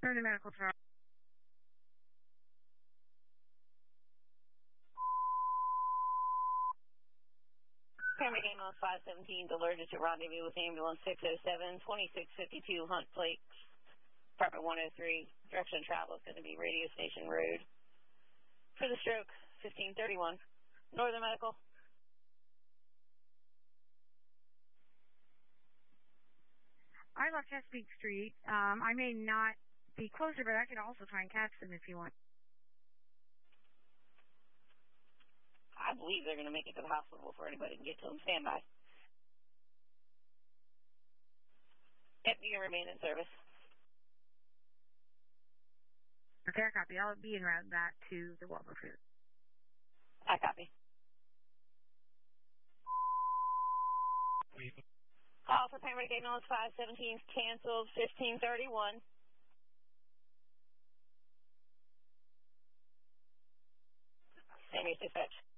Turn to medical tower. Paramedic ambulance 517 alerted to rendezvous with ambulance 607, 2652 Hunt Flakes, Department 103. Direction of travel is going to be Radio Station Road. For the stroke, 1531. Northern Medical. I left Chesapeake Street. I may not be closer, but I could also try and catch them if you want. I believe they're going to make it to the hospital before anybody can get to them. Stand by. Yep, you can remain in service. Okay, I copy. I'll be en route back to the Walker Field. I copy. Call for paramedic ambulance 517 canceled, 1531. Same as dispatch.